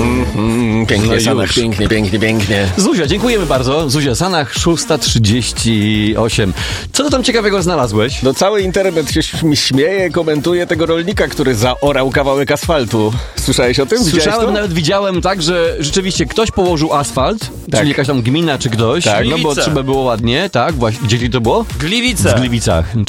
Pięknie, Sanach, pięknie. Zuzia, dziękujemy bardzo. Zuzia Sanach, 6:38. Co ty tam ciekawego znalazłeś? No cały internet się śmieje, komentuje tego rolnika, który zaorał kawałek asfaltu. Słyszałeś o tym? Słyszałem, nawet widziałem tak, że rzeczywiście ktoś położył asfalt, czyli jakaś tam gmina czy ktoś, Tak, no bo trzeba było ładnie, tak, właśnie. Gdzie to było? Gliwice. W Gliwicach.